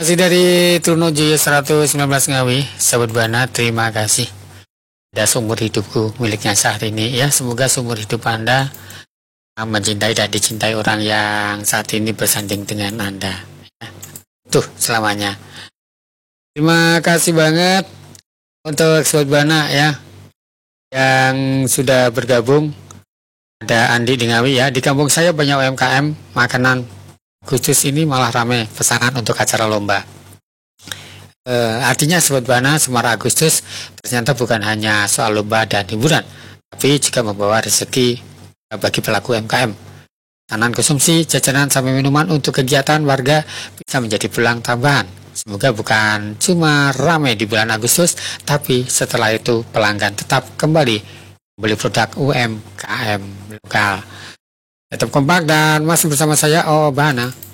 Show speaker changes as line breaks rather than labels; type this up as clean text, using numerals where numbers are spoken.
Masih dari Trunojoyo 119 Ngawi, sahabat Bana, terima kasih. Ada seumur hidupku miliknya saat ini ya. Semoga seumur hidup Anda mencintai dan dicintai orang yang saat ini bersanding dengan Anda. Tuh selamanya. Terima kasih banget untuk sahabat Bana ya yang sudah bergabung. Ada Andi di Ngawi ya. Di kampung saya banyak UMKM makanan. Agustus ini malah ramai pesanan untuk acara lomba. Artinya Sobat Bana, Semarang Agustus ternyata bukan hanya soal lomba dan hiburan, tapi juga membawa rezeki bagi pelaku UMKM. Pesanan konsumsi, jajanan sampai minuman untuk kegiatan warga bisa menjadi peluang tambahan. Semoga bukan cuma ramai di bulan Agustus, tapi setelah itu pelanggan tetap kembali membeli produk UMKM lokal. Tetap kompak dan masih bersama saya, Bana.